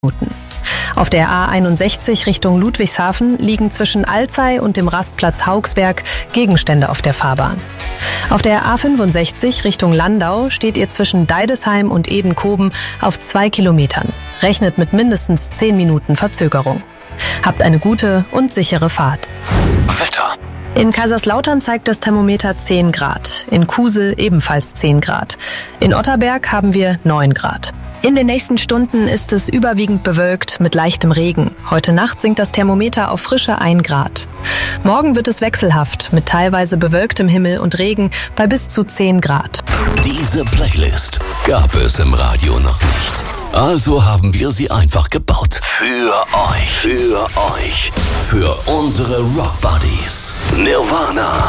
Minuten. Auf der A61 Richtung Ludwigshafen liegen zwischen Alzey und dem Rastplatz Haugsberg Gegenstände auf der Fahrbahn. Auf der A65 Richtung Landau steht ihr zwischen Deidesheim und Edenkoben auf 2 Kilometern. Rechnet mit mindestens 10 Minuten Verzögerung. Habt eine gute und sichere Fahrt. Wetter. In Kaiserslautern zeigt das Thermometer 10 Grad, in Kusel ebenfalls 10 Grad. In Otterberg haben wir 9 Grad. In den nächsten Stunden ist es überwiegend bewölkt mit leichtem Regen. Heute Nacht sinkt das Thermometer auf frische 1 Grad. Morgen wird es wechselhaft mit teilweise bewölktem Himmel und Regen bei bis zu 10 Grad. Diese Playlist gab es im Radio noch nicht. Also haben wir sie einfach gebaut. Für euch. Für unsere Rock Buddies. Nirvana.